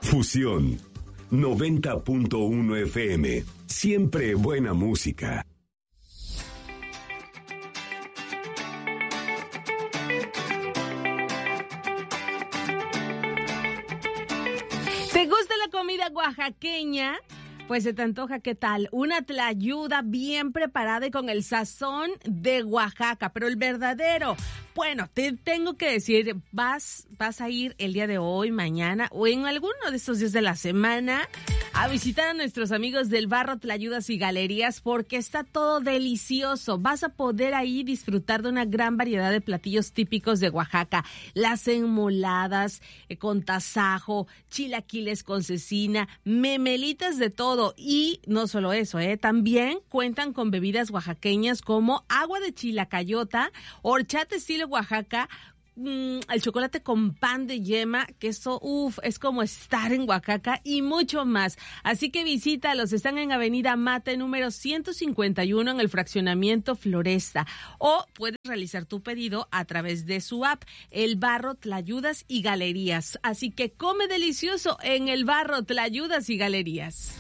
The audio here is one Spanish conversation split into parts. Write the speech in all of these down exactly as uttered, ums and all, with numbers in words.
Fusión noventa punto uno F M. Siempre buena música. ¿Te gusta la comida oaxaqueña? Pues se te antoja, ¿qué tal? Una tlayuda bien preparada y con el sazón de Oaxaca, pero el verdadero. Bueno, te tengo que decir, vas, vas a ir el día de hoy, mañana o en alguno de estos días de la semana a visitar a nuestros amigos del Barro Tlayudas y Galerías porque está todo delicioso. Vas a poder ahí disfrutar de una gran variedad de platillos típicos de Oaxaca. Las enmoladas eh, con tasajo, chilaquiles con cecina, memelitas de todo. Y no solo eso, eh, también cuentan con bebidas oaxaqueñas como agua de chilacayota, horchata estilo Oaxaca, mmm, el chocolate con pan de yema, que eso, uff, es como estar en Oaxaca y mucho más. Así que visítalos, están en Avenida Mate, número ciento cincuenta y uno en el fraccionamiento Floresta. O puedes realizar tu pedido a través de su app, El Barro Tlayudas y Galerías. Así que come delicioso en El Barro Tlayudas y Galerías.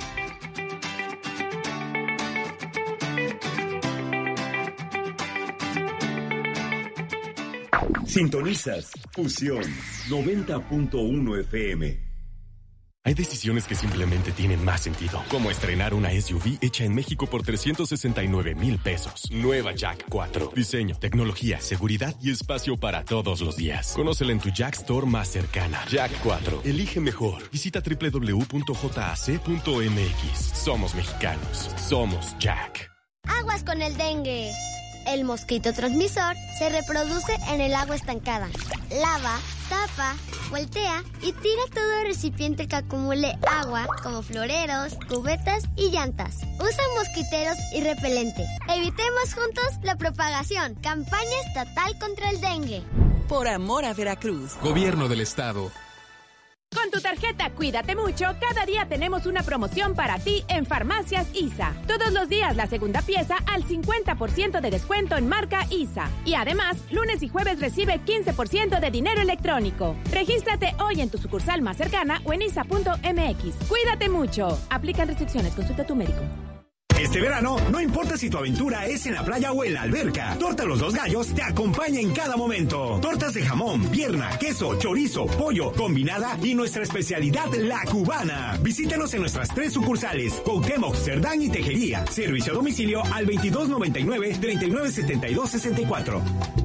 Sintonizas Fusión noventa punto uno F M. Hay decisiones que simplemente tienen más sentido, como estrenar una S U V hecha en México por trescientos sesenta y nueve mil pesos. Nueva Jack cuatro. Diseño, tecnología, seguridad y espacio para todos los días. Conócela en tu Jack Store más cercana. Jack cuatro. Elige mejor. Visita doble u doble u doble u punto j a c punto m x. Somos mexicanos. Somos Jack. Aguas con el dengue. El mosquito transmisor se reproduce en el agua estancada. Lava, tapa, voltea y tira todo recipiente que acumule agua, como floreros, cubetas y llantas. Usa mosquiteros y repelente. Evitemos juntos la propagación. Campaña estatal contra el dengue. Por amor a Veracruz. Gobierno del Estado. Con tu tarjeta Cuídate Mucho, cada día tenemos una promoción para ti en Farmacias I S A. Todos los días la segunda pieza al cincuenta por ciento de descuento en marca I S A. Y además, lunes y jueves recibe quince por ciento de dinero electrónico. Regístrate hoy en tu sucursal más cercana o en isa punto m x. Cuídate mucho. Aplican restricciones. Consulta a tu médico. Este verano, no importa si tu aventura es en la playa o en la alberca, Torta Los Dos Gallos te acompaña en cada momento. Tortas de jamón, pierna, queso, chorizo, pollo, combinada y nuestra especialidad, la cubana. Visítanos en nuestras tres sucursales, Cuauhtémoc, Cerdán y Tejería. Servicio a domicilio al veintidós noventa y nueve, treinta y nueve setenta y dos sesenta y cuatro.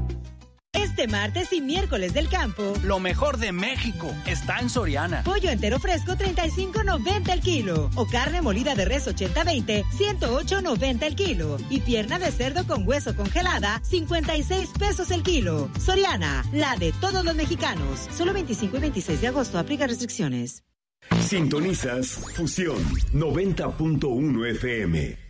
Este martes y miércoles del campo, lo mejor de México está en Soriana. Pollo entero fresco treinta y cinco noventa el kilo o carne molida de res ochenta veinte ciento ocho noventa el kilo y pierna de cerdo con hueso congelada cincuenta y seis pesos el kilo. Soriana, la de todos los mexicanos. Solo veinticinco y veintiséis de agosto, aplica restricciones. Sintonizas Fusión noventa punto uno F M.